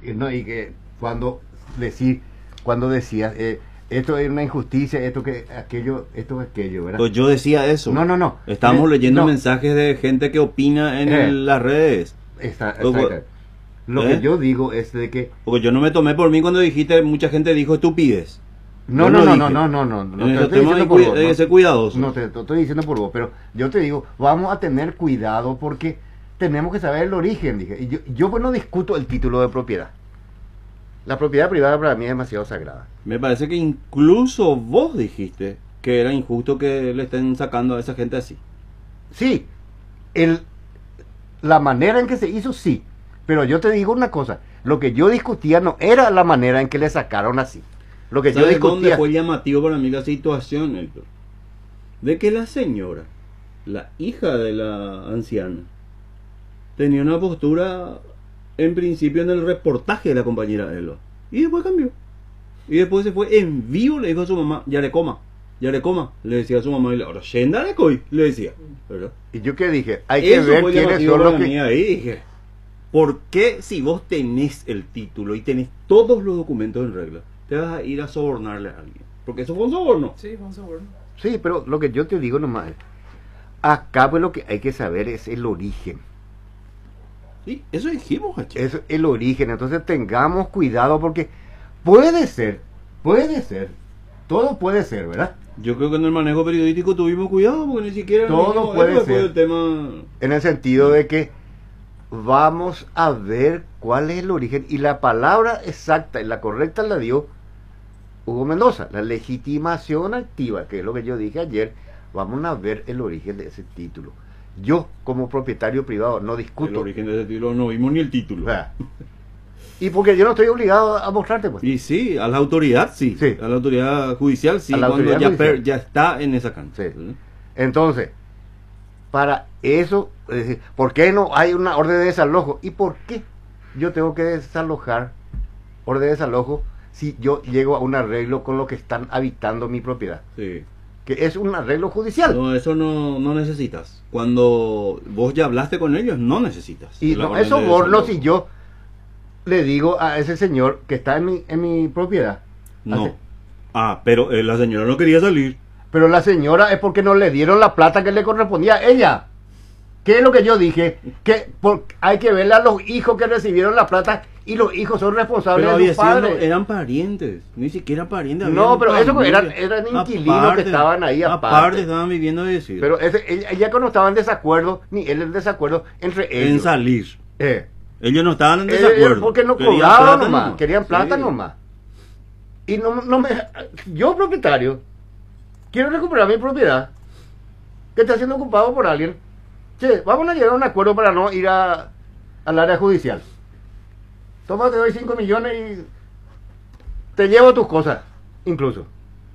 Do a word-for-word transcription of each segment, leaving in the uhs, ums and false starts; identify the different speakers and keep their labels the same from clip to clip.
Speaker 1: no, y que cuando decir, cuando decías, eh, esto es una injusticia, esto que aquello, esto aquello, ¿verdad?
Speaker 2: Pues yo decía eso.
Speaker 1: No, no, no.
Speaker 2: Estamos
Speaker 1: Eh,
Speaker 2: leyendo
Speaker 1: no.
Speaker 2: mensajes de gente que opina en
Speaker 1: Eh.
Speaker 2: el- las redes.
Speaker 1: Está, está,
Speaker 2: Luego-
Speaker 1: está. Lo
Speaker 2: ¿Eh?
Speaker 1: que yo digo es de que
Speaker 2: Porque yo no me tomé por mí cuando dijiste, mucha gente dijo estupidez.
Speaker 1: no,
Speaker 2: Yo
Speaker 1: no, no,
Speaker 2: dije.
Speaker 1: no, no, no, no, no
Speaker 2: En
Speaker 1: te
Speaker 2: esos
Speaker 1: estoy
Speaker 2: temas
Speaker 1: diciendo
Speaker 2: hay
Speaker 1: por
Speaker 2: cui-
Speaker 1: vos,
Speaker 2: hay
Speaker 1: no.
Speaker 2: que ser cuidadoso.
Speaker 1: No te, te estoy diciendo por vos, pero yo te digo, vamos a tener cuidado porque tenemos que saber el origen, dije. Y yo, yo pues no discuto el título de propiedad. La propiedad privada para mí es demasiado sagrada.
Speaker 2: Me parece que incluso vos dijiste que era injusto que le estén sacando a esa gente así.
Speaker 1: Sí, el, la manera en que se hizo, sí. Pero yo te digo una cosa, lo que yo discutía no era la manera en que le sacaron así. Lo que yo
Speaker 2: ¿Sabes dónde
Speaker 1: discutía...
Speaker 2: fue llamativo para mí la situación, Héctor? De que la señora, la hija de la anciana, tenía una postura, en principio, en el reportaje de la compañera Elba. Y después cambió. Y después se fue en vivo, le dijo a su mamá, ya le coma, ya le coma. Le decía a su mamá, y le, ahora, Shenda le coi, le decía. ¿Verdad?
Speaker 1: ¿Y yo qué dije? Hay que
Speaker 2: Eso
Speaker 1: ver
Speaker 2: fue
Speaker 1: quiénes
Speaker 2: llamativo
Speaker 1: son los
Speaker 2: para
Speaker 1: que...
Speaker 2: mí ahí, dije. ¿Por qué si vos tenés el título y tenés todos los documentos en regla, te vas a ir a sobornarle a alguien? Porque eso fue un soborno.
Speaker 3: Sí, fue un soborno.
Speaker 1: Sí, pero lo que yo te digo nomás es, acá pues lo que hay que saber es el origen.
Speaker 2: Sí, eso dijimos, Hachi.
Speaker 1: Es el origen, entonces tengamos cuidado porque puede ser, puede ser, todo puede ser, ¿verdad?
Speaker 2: Yo creo que en el manejo periodístico tuvimos cuidado porque ni siquiera
Speaker 1: Todo
Speaker 2: dijimos,
Speaker 1: puede
Speaker 2: "Esto fue
Speaker 1: ser".
Speaker 2: el tema.
Speaker 1: En el sentido de que vamos a ver cuál es el origen y la palabra exacta y la correcta la dio Hugo Mendoza, la legitimación activa, que es lo que yo dije ayer. Vamos a ver el origen de ese título. Yo, como propietario privado, no
Speaker 2: El
Speaker 1: discuto.
Speaker 2: origen de ese título no vimos ni el título.
Speaker 1: Ah. Y porque yo no estoy obligado a mostrarte, pues.
Speaker 2: Y sí, a la autoridad sí,
Speaker 1: Sí.
Speaker 2: a la autoridad judicial sí,
Speaker 1: A la
Speaker 2: cuando
Speaker 1: autoridad
Speaker 2: ya,
Speaker 1: judicial.
Speaker 2: per- ya está en esa cancha.
Speaker 1: Sí. Entonces, para eso, es decir, ¿por qué no hay una orden de desalojo? ¿Y por qué yo tengo que desalojar, orden de desalojo, si yo llego a un arreglo con lo que están habitando mi propiedad?
Speaker 2: Sí.
Speaker 1: Que es un arreglo judicial.
Speaker 2: No, eso no, no necesitas. Cuando vos ya hablaste con ellos, no necesitas.
Speaker 1: Y
Speaker 2: la
Speaker 1: no
Speaker 2: orden
Speaker 1: es
Speaker 2: de
Speaker 1: soborno
Speaker 2: desalojo.
Speaker 1: si yo le digo a ese señor que está en mi, en mi propiedad.
Speaker 2: No.
Speaker 1: Hace-
Speaker 2: Ah, pero eh, la señora no quería salir.
Speaker 1: Pero la señora es porque no le dieron la plata que le correspondía a ella. ¿Qué es lo que yo dije? Que por- hay que verle a los hijos que recibieron la plata y los hijos son responsables
Speaker 2: Pero
Speaker 1: de
Speaker 2: había
Speaker 1: sus
Speaker 2: sido,
Speaker 1: padres.
Speaker 2: eran parientes, ni siquiera parientes.
Speaker 1: No,
Speaker 2: habían
Speaker 1: pero eso
Speaker 2: familia.
Speaker 1: eran- eran inquilinos
Speaker 2: Aparte,
Speaker 1: que estaban ahí aparte.
Speaker 2: Aparte estaban viviendo de decir.
Speaker 1: Pero ese, ella, ella que no estaba en desacuerdo, ni él en desacuerdo entre ellos.
Speaker 2: en salir.
Speaker 1: Eh.
Speaker 2: Ellos no estaban en
Speaker 1: Eh,
Speaker 2: desacuerdo.
Speaker 1: porque no
Speaker 2: Querían
Speaker 1: cobraban
Speaker 2: plata
Speaker 1: nomás,
Speaker 2: nomás.
Speaker 1: querían plata
Speaker 2: Sí.
Speaker 1: nomás. Y no, no me... Yo, propietario, quiero recuperar mi propiedad que está siendo ocupado por alguien. Che, vamos a llegar a un acuerdo para no ir a, al área judicial. Toma, te doy cinco millones y te llevo tus cosas, incluso.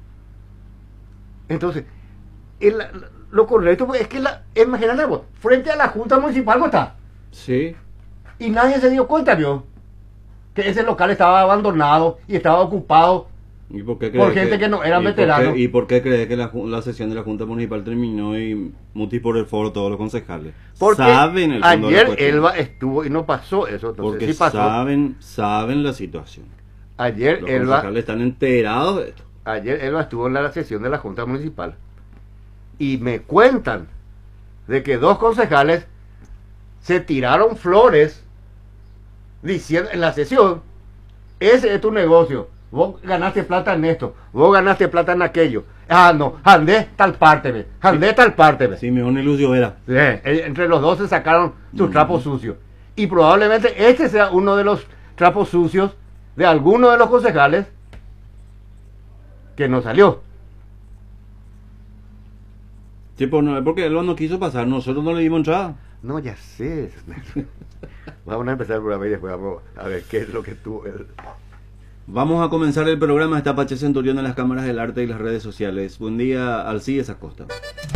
Speaker 1: Entonces, el- lo correcto pues, es que, la, imagínate vos, frente a la Junta Municipal, ¿cómo está?
Speaker 2: Sí.
Speaker 1: Y nadie se dio cuenta, vio, que ese local estaba abandonado y estaba ocupado.
Speaker 2: ¿Y por, qué
Speaker 1: Por
Speaker 2: crees
Speaker 1: gente que no eran
Speaker 2: y por qué-
Speaker 1: veteranos.
Speaker 2: ¿Y por qué crees que la, ju- la sesión de la Junta Municipal terminó y mutis por el foro todos los concejales?
Speaker 1: Porque
Speaker 2: saben el fondo de la
Speaker 1: ayer
Speaker 2: cuestión.
Speaker 1: Elba estuvo y no pasó eso. Entonces
Speaker 2: Porque
Speaker 1: sí pasó.
Speaker 2: saben, saben la situación.
Speaker 1: Ayer
Speaker 2: Los
Speaker 1: Elba,
Speaker 2: concejales están enterados de esto.
Speaker 1: ayer Elba estuvo en la sesión de la Junta Municipal y me cuentan de que dos concejales se tiraron flores diciendo en la sesión, ese es tu negocio, vos ganaste plata en esto, vos ganaste plata en aquello. Ah, no, andé tal parte, ve, andé tal parte, ve.
Speaker 2: Sí, mejor ni Lucio Vera.
Speaker 1: Sí, eh, entre los dos se sacaron sus
Speaker 2: Mm.
Speaker 1: trapos sucios. Y probablemente este sea uno de los trapos sucios de alguno de los concejales que no salió.
Speaker 2: Sí, pues no, es porque él no quiso pasar, nosotros no le dimos entrada.
Speaker 1: No, ya sé. Vamos a empezar el programa y después vamos a ver qué es lo que tuvo él.
Speaker 2: Vamos a comenzar el programa. Está Pache Centurión en las cámaras del arte y las redes sociales. Buen día, Alcides Acosta.